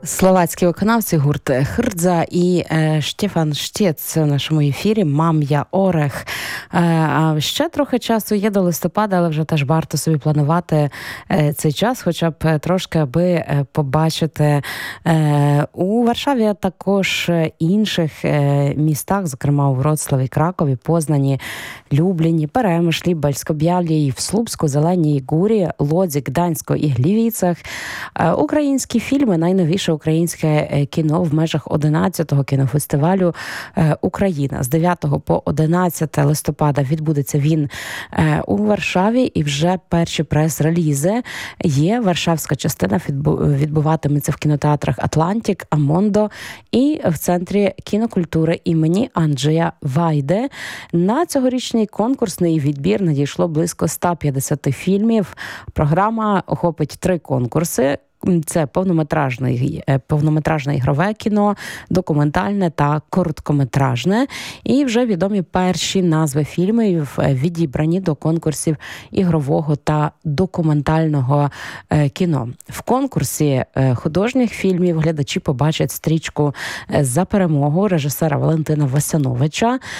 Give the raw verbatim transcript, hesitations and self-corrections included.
Словацькі виконавці гурт Хрдза і е, Штефан Штєц в нашому ефірі «Мам я Орех». Е, а ще трохи часу є до листопада, але вже теж варто собі планувати е, цей час, хоча б трошки, аби е, побачити е, у Варшаві, а також інших е, містах, зокрема у Вроцлаві, Кракові, Познані, Любліні, Перемишлі, Бельсько-Бялі, в Слупську, Зеленій Гурі, Лодзі, Гданську і Глівіцах. Е, українські фільми, найновіше українське кіно в межах одинадцятого кінофестивалю «Україна». З дев'ятого по одинадцяте листопада відбудеться він у Варшаві, і вже перші прес-релізи є. Варшавська частина відбуватиметься в кінотеатрах «Атлантик», «Амондо» і в Центрі кінокультури імені Анджея Вайде. На цьогорічний конкурсний відбір надійшло близько ста п'ятдесят фільмів. Програма охопить три конкурси. Це повнометражне, повнометражне ігрове кіно, документальне та короткометражне. І вже відомі перші назви фільмів, відібрані до конкурсів ігрового та документального кіно. В конкурсі художніх фільмів глядачі побачать стрічку «За перемогу» режисера Валентина Васяновича,